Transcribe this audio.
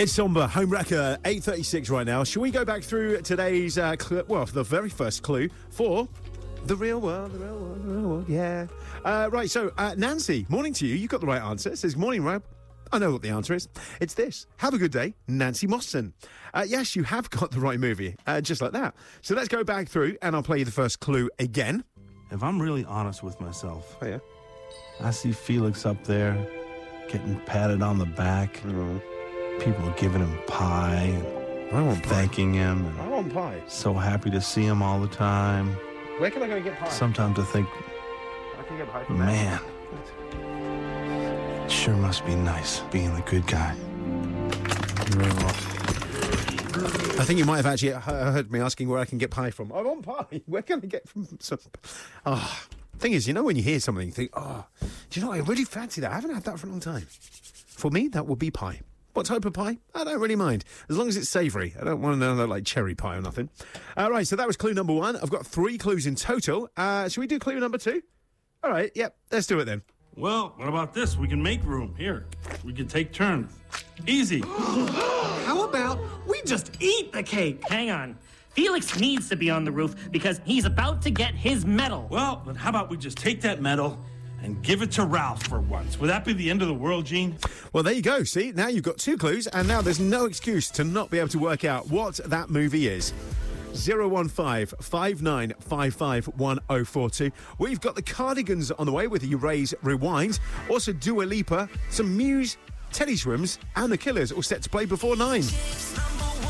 It's Somber, Home Wrecker, 8:36 right now. Shall we go back through today's, the very first clue for the real world, yeah. Right, so Nancy, morning to you. You got the right answer. It says, morning, Rob. I know what the answer is. It's this. Have a good day, Nancy Mostyn. Yes, you have got the right movie, just like that. So let's go back through, and I'll play you the first clue again. If I'm really honest with myself, Oh, yeah? I see Felix up there getting patted on the back. People giving him pie and I want pie. thanking him. I want pie. So happy to see him all the time. Where can I go and get pie? Sometimes I think, I can get pie from man, it sure must be nice being the good guy. I think you might have actually heard me asking where I can get pie from. I want pie. Where can I get from some... Thing is, you know when you hear something, you think, do you know what? I really fancy that. I haven't had that for a long time. For me, that would be pie. What type of pie? I don't really mind. As long as it's savoury. I don't want another, like, cherry pie or nothing. Right, so that was clue number 1. I've got 3 clues in total. Should we do clue number 2? All right, yep, let's do it then. Well, what about this? We can make room. Here, we can take turns. Easy. How about we just eat the cake? Hang on. Felix needs to be on the roof because he's about to get his medal. Well, then how about we just take that medal and give it to Ralph for once? Would that be the end of the world, Gene? Well, there you go. See, now you've got 2 clues, and now there's no excuse to not be able to work out what that movie is. 015-5955-1042. We've got the Cardigans on the way with Erase Rewind. Also Dua Lipa, some Muse, Teddy Swims, and the Killers all set to play before 9.